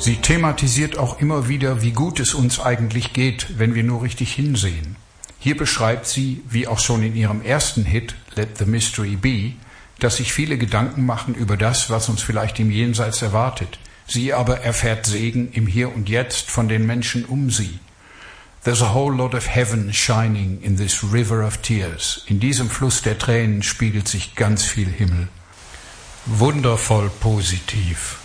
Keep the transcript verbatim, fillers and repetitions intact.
Sie thematisiert auch immer wieder, wie gut es uns eigentlich geht, wenn wir nur richtig hinsehen. Hier beschreibt sie, wie auch schon in ihrem ersten Hit Let the Mystery Be, dass sich viele Gedanken machen über das, was uns vielleicht im Jenseits erwartet. Sie aber erfährt Segen im Hier und Jetzt von den Menschen um sie. There's a whole lot of heaven shining in this river of tears. In diesem Fluss der Tränen spiegelt sich ganz viel Himmel. Wundervoll positiv.